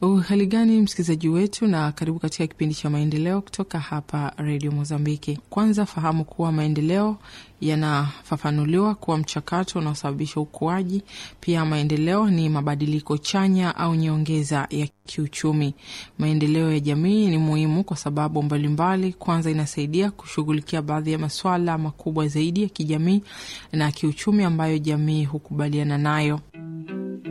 Hali gani msikilizaji wetu, na karibu katika kipindi cha maendeleo kutoka hapa Radio Mozambiki. Kwanza fahamu kuwa maendeleo yanafafanuliwa kuwa mchakato unaosababisha ukuaji. Pia maendeleo ni mabadiliko chanya au nyongeza ya kiuchumi. Maendeleo ya jamii ni muhimu kwa sababu mbalimbali. Kwanza, inasaidia kushughulikia baadhi ya masuala makubwa zaidi ya kijamii na kiuchumi ambayo jamii hukubaliana nayo.